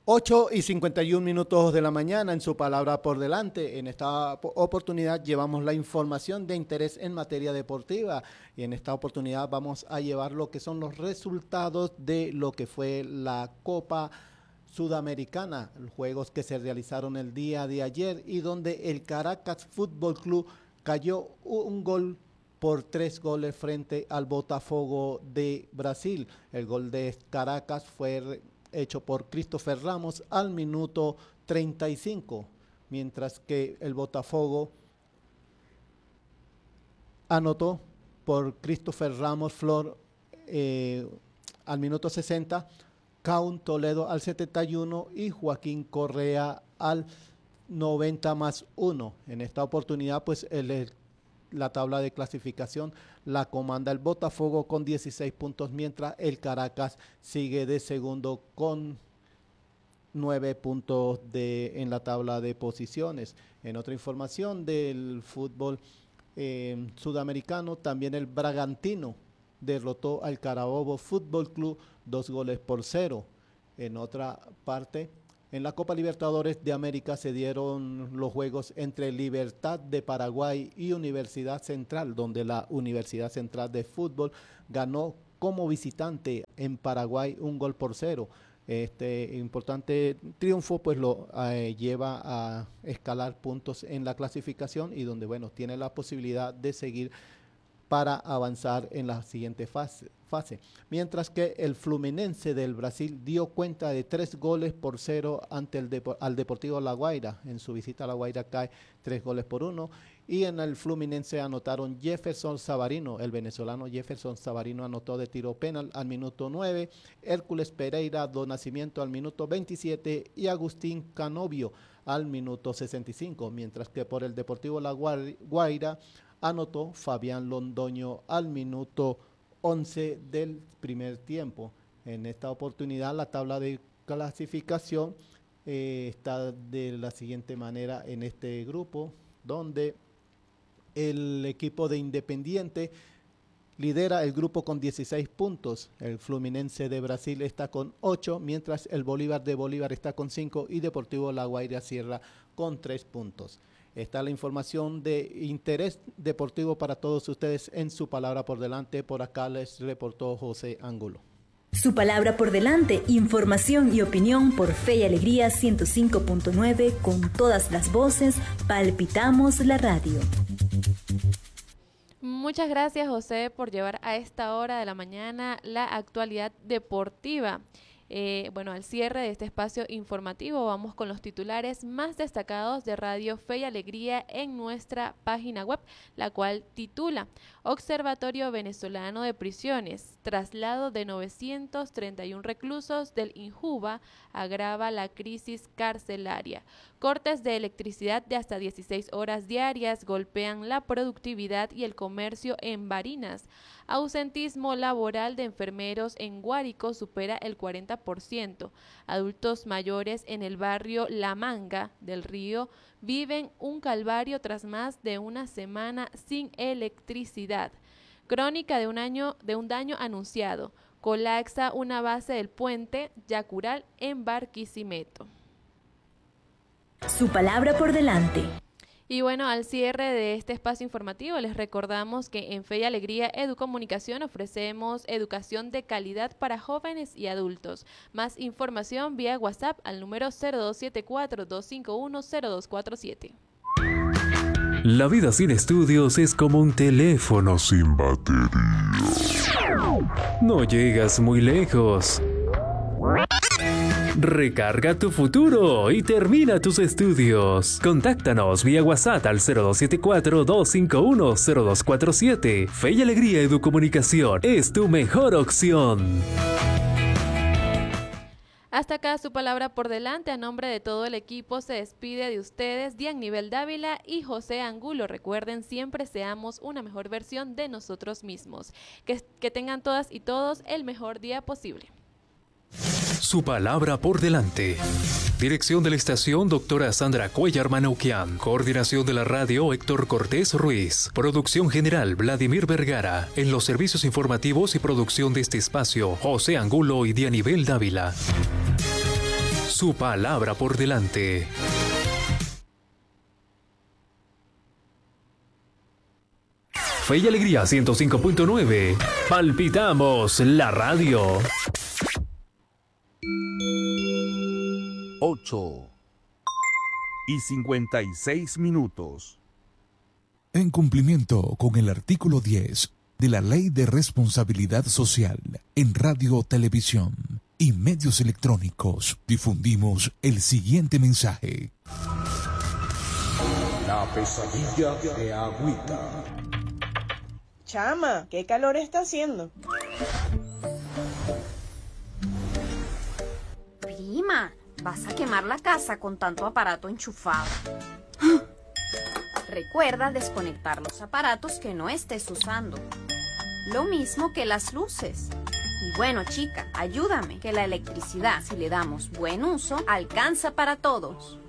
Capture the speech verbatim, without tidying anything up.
ocho y cincuenta y un minutos de la mañana en su palabra por delante. En esta oportunidad llevamos la información de interés en materia deportiva y en esta oportunidad vamos a llevar lo que son los resultados de lo que fue la Copa Sudamericana, los juegos que se realizaron el día de ayer y donde el Caracas Fútbol Club cayó un gol por tres goles frente al Botafogo de Brasil. El gol de Caracas fue hecho por Christopher Ramos al minuto treinta y cinco, mientras que el Botafogo anotó por Christopher Ramos Flor eh, al minuto sesenta, Caun Toledo al setenta y uno y Joaquín Correa al noventa más uno. En esta oportunidad, pues el, el la tabla de clasificación la comanda el Botafogo con dieciséis puntos, mientras el Caracas sigue de segundo con nueve puntos de, en la tabla de posiciones. En otra información del fútbol eh, sudamericano, también el Bragantino derrotó al Carabobo Fútbol Club dos goles por cero. En otra parte, en la Copa Libertadores de América se dieron los juegos entre Libertad de Paraguay y Universidad Central, donde la Universidad Central de Fútbol ganó como visitante en Paraguay un gol por cero. Este importante triunfo pues lo eh, lleva a escalar puntos en la clasificación y donde bueno tiene la posibilidad de seguir para avanzar en la siguiente fase, fase. Mientras que el Fluminense del Brasil dio cuenta de tres goles por cero ante el Depo- al Deportivo La Guaira. En su visita a La Guaira cae tres goles por uno. Y en el Fluminense anotaron Jefferson Savarino, el venezolano Jefferson Savarino anotó de tiro penal al minuto nueve, Hércules Pereira do Nascimento al minuto veintisiete y Agustín Canovio al minuto sesenta y cinco. Mientras que por el Deportivo La Guaira anotó Fabián Londoño al minuto once del primer tiempo. En esta oportunidad la tabla de clasificación eh, está de la siguiente manera en este grupo, donde el equipo de Independiente lidera el grupo con dieciséis puntos, el Fluminense de Brasil está con ocho, mientras el Bolívar de Bolívar está con cinco y Deportivo La Guaira cierra con tres puntos. Está la información de interés deportivo para todos ustedes en su palabra por delante. Por acá les reportó José Angulo. Su palabra por delante, información y opinión por Fe y Alegría ciento cinco punto nueve con todas las voces, palpitamos la radio. Muchas gracias, José, por llevar a esta hora de la mañana la actualidad deportiva. Eh, bueno, al cierre de este espacio informativo vamos con los titulares más destacados de Radio Fe y Alegría en nuestra página web, la cual titula Observatorio Venezolano de Prisiones, traslado de novecientos treinta y uno reclusos del INJUVA agrava la crisis carcelaria. Cortes de electricidad de hasta dieciséis horas diarias golpean la productividad y el comercio en Barinas. Ausentismo laboral de enfermeros en Guárico supera el cuarenta por ciento. Adultos mayores en el barrio La Manga del Río viven un calvario tras más de una semana sin electricidad. Crónica de un año de un daño anunciado. Colapsa una base del puente Yacural en Barquisimeto. Su palabra por delante. Y bueno, al cierre de este espacio informativo les recordamos que en Fe y Alegría Educomunicación ofrecemos educación de calidad para jóvenes y adultos. Más información vía WhatsApp al número cero dos siete cuatro, dos cinco uno, cero dos cuatro siete. La vida sin estudios es como un teléfono sin batería. No llegas muy lejos. Recarga tu futuro y termina tus estudios. Contáctanos vía WhatsApp al cero dos siete cuatro, dos cinco uno, cero dos cuatro siete. Fe y Alegría Educomunicación es tu mejor opción. Hasta acá su palabra por delante. A nombre de todo el equipo se despide de ustedes Dianivel Dávila y José Angulo. Recuerden, siempre seamos una mejor versión de nosotros mismos. Que, que tengan todas y todos el mejor día posible. Su palabra por delante. Dirección de la estación, doctora Sandra Cuellar Manoukian. Coordinación de la radio, Héctor Cortés Ruiz. Producción general, Vladimir Vergara. En los servicios informativos y producción de este espacio, José Angulo y Dianivel Dávila. Su palabra por delante. Fe y Alegría ciento cinco punto nueve. Palpitamos la radio. ocho y cincuenta y seis minutos. En cumplimiento con el artículo diez de la Ley de Responsabilidad Social en Radio, Televisión y Medios Electrónicos, difundimos el siguiente mensaje. La pesadilla de Agüita. Chama, ¿qué calor está haciendo? Prima, vas a quemar la casa con tanto aparato enchufado. Recuerda desconectar los aparatos que no estés usando. Lo mismo que las luces. Y bueno, chica, ayúdame, que la electricidad, si le damos buen uso, alcanza para todos.